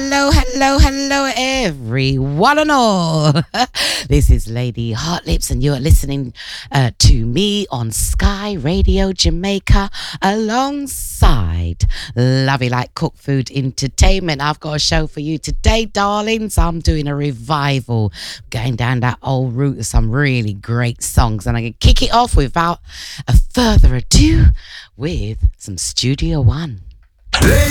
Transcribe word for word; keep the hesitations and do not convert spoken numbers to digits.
hello, hello, hello, everyone and all. This is Lady Hot Lips, and you're listening uh, to me on Sky Radio Jamaica alongside Lovey Like Cook Food Entertainment. I've got a show for you today, darlings. I'm doing a revival, going down that old route of some really great songs, and I'm going to kick it off without a further ado with some Studio One.